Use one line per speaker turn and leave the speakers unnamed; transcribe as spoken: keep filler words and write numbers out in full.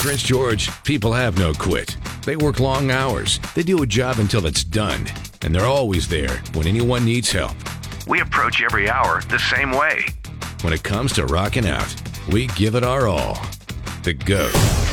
Prince George, people have no quit. They work long hours. They do a job until it's done. And they're always there when anyone needs help. We approach every hour the same way. When it comes to rocking out, we give it our all. The GOAT.